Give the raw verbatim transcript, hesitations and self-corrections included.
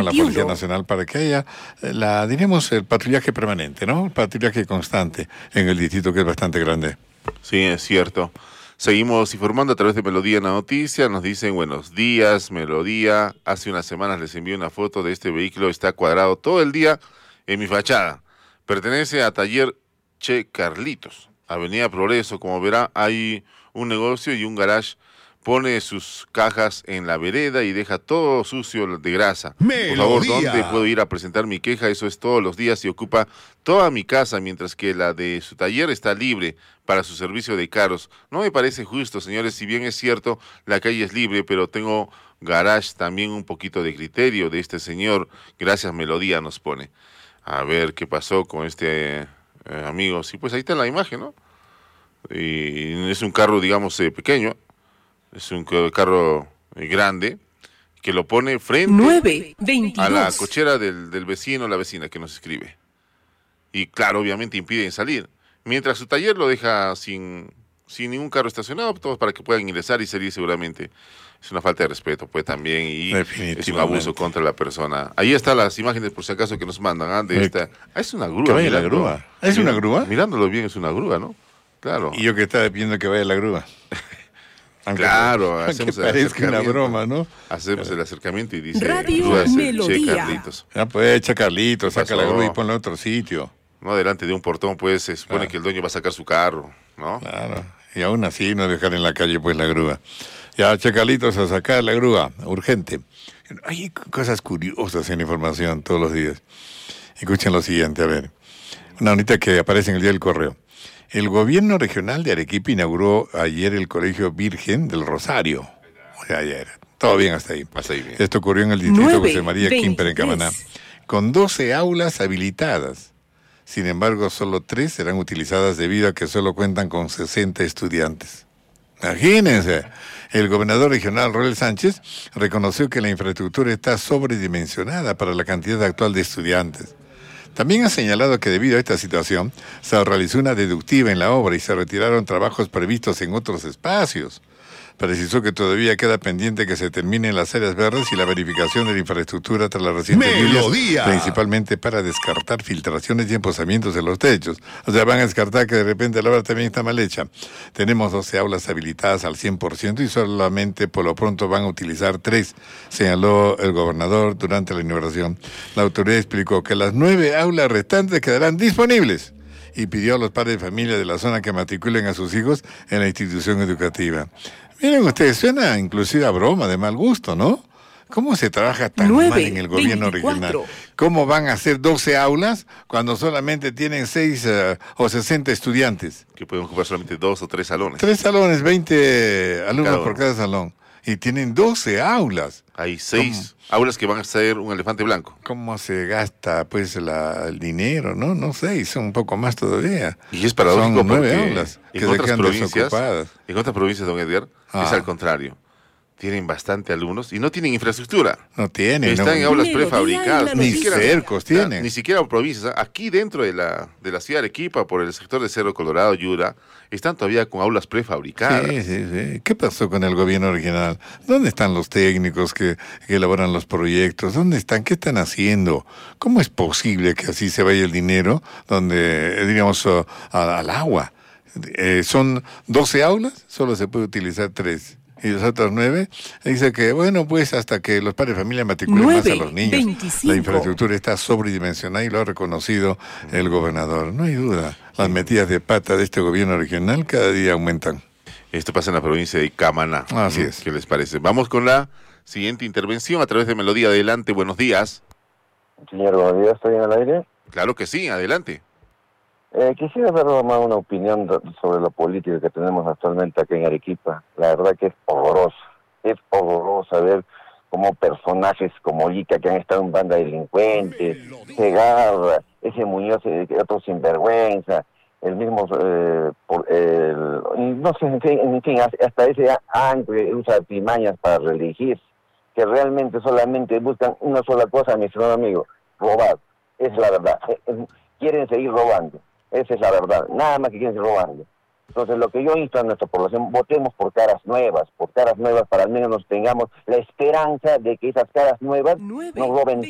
con la Policía Nacional para que haya, eh, la, diremos, el patrullaje permanente, ¿no? El patrullaje constante en el distrito, que es bastante grande. Sí, es cierto. Seguimos informando a través de Melodía en la Noticia. Nos dicen buenos días, Melodía. Hace unas semanas les envié una foto de este vehículo. Está cuadrado todo el día en mi fachada. Pertenece a Taller Che Carlitos, Avenida Progreso. Como verá, hay un negocio y un garage. Pone sus cajas en la vereda y deja todo sucio de grasa. Melodía. Por favor, ¿dónde puedo ir a presentar mi queja? Eso es todos los días y ocupa toda mi casa, mientras que la de su taller está libre para su servicio de carros. No me parece justo, señores, si bien es cierto, la calle es libre, pero tengo garage, también un poquito de criterio de este señor. Gracias, Melodía, nos pone. A ver qué pasó con este eh, amigo. Sí, pues ahí está la imagen, ¿no? Y es un carro, digamos, eh, pequeño. Es un carro grande que lo pone frente nueve veintidós a la cochera del, del vecino o la vecina que nos escribe. Y claro, obviamente impiden salir. Mientras su taller lo deja sin, sin ningún carro estacionado, todos para que puedan ingresar y salir seguramente. Es una falta de respeto, pues también, y es un abuso contra la persona. Ahí están las imágenes, por si acaso, que nos mandan. ¿ah? De esta. Ah, es una grúa. Que vaya la grúa. ¿Es una grúa? Mirándolo bien, es una grúa, ¿no? Claro. Y yo que estaba pidiendo que vaya la grúa. Aunque, claro, hacemos que parezca una broma, ¿no? Hacemos el acercamiento y dice Radio Melodía. Che Carlitos. Ya pues, echa Carlitos, saca la grúa y ponla a otro sitio. No, delante de un portón, pues, se supone claro. que el dueño va a sacar su carro, ¿no? Claro, y aún así no dejar en la calle, pues, la grúa. Ya, Che Carlitos, a sacar la grúa, urgente. Hay cosas curiosas en la información todos los días. Escuchen lo siguiente, a ver. Una notita que aparece en el Día del Correo. El gobierno regional de Arequipa inauguró ayer el Colegio Virgen del Rosario. O sea, ayer. Todo bien hasta ahí. Hasta ahí bien. Esto ocurrió en el distrito José María Quimper, en Camaná, con doce aulas habilitadas. Sin embargo, solo tres serán utilizadas debido a que solo cuentan con sesenta estudiantes. Imagínense. El gobernador regional, Roel Sánchez, reconoció que la infraestructura está sobredimensionada para la cantidad actual de estudiantes. También ha señalado que debido a esta situación se realizó una deductiva en la obra y se retiraron trabajos previstos en otros espacios. Precisó que todavía queda pendiente que se terminen las áreas verdes y la verificación de la infraestructura tras las recientes lluvias, principalmente para descartar filtraciones y emposamientos de los techos. O sea, van a descartar que de repente la obra también está mal hecha. Tenemos doce aulas habilitadas al cien por ciento y solamente por lo pronto van a utilizar tres, señaló el gobernador durante la inauguración. La autoridad explicó que las nueve aulas restantes quedarán disponibles y pidió a los padres de familia de la zona que matriculen a sus hijos en la institución educativa. Miren ustedes, suena inclusive a broma, de mal gusto, ¿no? ¿Cómo se trabaja tan nueve, mal en el gobierno veinticuatro regional? ¿Cómo van a hacer doce aulas cuando solamente tienen seis uh, o sesenta estudiantes? Que pueden ocupar solamente dos o tres salones. Tres salones, veinte alumnos cada por cada salón. Y tienen doce aulas. Hay seis ¿Cómo? aulas que van a ser un elefante blanco. ¿Cómo se gasta pues la, el dinero? No no sé, y son un poco más todavía. Y es paradójico son nueve porque aulas en que otras se provincias, desocupadas. En otras provincias, don Edgar, ah. es al contrario. Tienen bastante alumnos y no tienen infraestructura. No tienen. Están no. en aulas prefabricadas. Ni cercos tienen. Ni siquiera provincias. Aquí dentro de la, de la ciudad de Arequipa, por el sector de Cerro Colorado, Yura, están todavía con aulas prefabricadas. Sí, sí, sí. ¿Qué pasó con el gobierno regional? ¿Dónde están los técnicos que, que elaboran los proyectos? ¿Dónde están? ¿Qué están haciendo? ¿Cómo es posible que así se vaya el dinero donde, digamos, uh, al agua? Eh, son doce aulas, solo se puede utilizar tres. Y los otros nueve, dice que, bueno, pues hasta que los padres de familia matriculen más a los niños. veinticinco La infraestructura está sobredimensionada y lo ha reconocido el gobernador. No hay duda, las metidas de pata de este gobierno regional cada día aumentan. Esto pasa en la provincia de Camaná. Así es. ¿Qué les parece? Vamos con la siguiente intervención a través de Melodía. Adelante, buenos días. Señor, buenos días, ¿estoy en el aire? Claro que sí, adelante. Eh, quisiera dar más una opinión sobre la política que tenemos actualmente aquí en Arequipa. La verdad que es horrorosa, es horrorosa ver cómo personajes como Ica, que han estado en banda de delincuentes, Segarra, ese Muñoz, otro sinvergüenza, el mismo, eh, por, el, no sé, en fin, en fin, hasta ese Anco que usa artimañas para reelegir, que realmente solamente buscan una sola cosa, mi estimado amigo, robar. Es la verdad, quieren seguir robando. Esa es la verdad, nada más que quieren seguir robando. Entonces, lo que yo insto a nuestra población, votemos por caras nuevas, por caras nuevas para al menos nos tengamos la esperanza de que esas caras nuevas nos roben